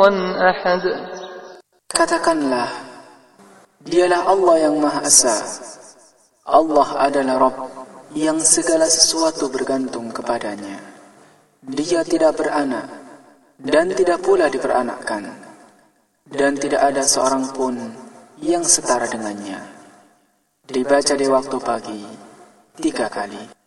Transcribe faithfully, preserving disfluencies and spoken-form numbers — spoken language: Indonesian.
أحد. Katakanlah, dialah Allah yang Maha Esa. Allah adalah Rabb yang segala sesuatu bergantung kepadanya. Dia tidak beranak dan tidak pula diperanakkan, dan tidak ada seorang pun yang setara dengannya. Dibaca di waktu pagi tiga kali.